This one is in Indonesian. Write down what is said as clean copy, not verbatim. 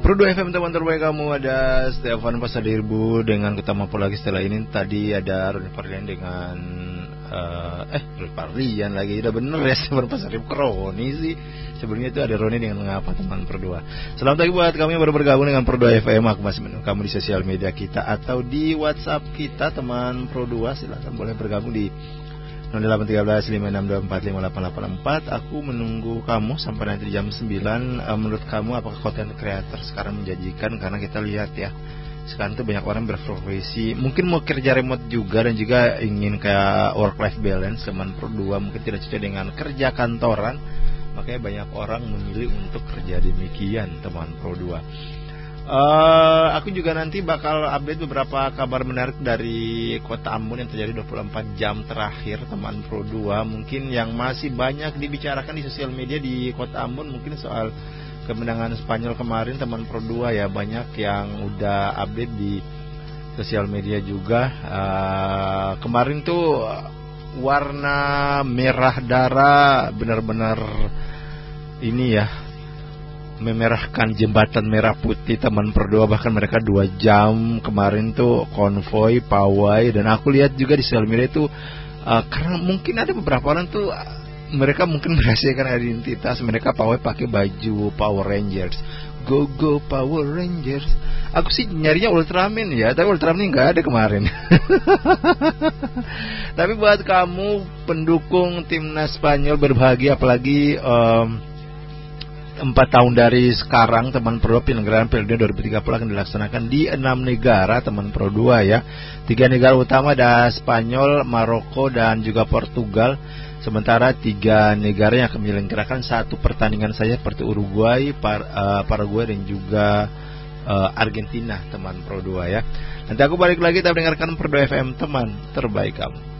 Pro 2 FM teman terbaik kamu, ada Stefan Pasadirbu dengan Utama lagi setelah ini. Tadi ada Roni Parlian dengan Roni Parlian lagi, udah bener ya Stefan Pasadirbu Kroni sih. Sebelumnya itu ada Roni dengan Mengapa teman Pro 2. Selamat pagi buat kamu yang baru bergabung dengan Pro 2 FM. Aku masih menunggu kamu di sosial media kita atau di WhatsApp kita teman Pro 2. Silahkan boleh bergabung di 081356245884. Aku menunggu kamu sampai nanti jam 9. Menurut kamu apakah content creator sekarang menjanjikan? Karena kita lihat ya, sekarang tuh banyak orang berprofesi, mungkin mau kerja remote juga dan juga ingin kayak work life balance teman Pro 2, mungkin tidak cocok dengan kerja kantoran. Makanya banyak orang memilih untuk kerja demikian teman Pro 2. Aku juga nanti bakal update beberapa kabar menarik dari Kota Ambon yang terjadi 24 jam terakhir teman Pro 2. Mungkin yang masih banyak dibicarakan di sosial media di Kota Ambon mungkin soal kemenangan Spanyol kemarin teman Pro 2 ya, banyak yang udah update di sosial media juga. Kemarin tuh warna merah darah benar-benar ini ya, memerahkan jembatan merah putih teman Pro 2. Bahkan mereka 2 jam kemarin tuh konvoy, pawai. Dan aku lihat juga di sosial media itu karena mungkin ada beberapa orang tuh mereka mungkin merahasiakan identitas mereka, pawai pakai baju Power Rangers, go go Power Rangers. Aku sih nyarinya Ultraman ya, tapi Ultraman nggak ada kemarin. Tapi buat kamu pendukung timnas Spanyol berbahagia, apalagi 4 tahun dari sekarang teman Pro 2, penyelenggaraan Piala Dunia 2030 akan dilaksanakan di 6 negara teman Pro 2 ya. 3 negara utama ada Spanyol, Maroko dan juga Portugal. Sementara 3 negara yang akan menyelenggarakan 1 pertandingan saja seperti Uruguay, Paraguay dan juga Argentina teman Pro 2 ya. Nanti aku balik lagi, kita mendengarkan Pro 2 FM teman terbaik kamu.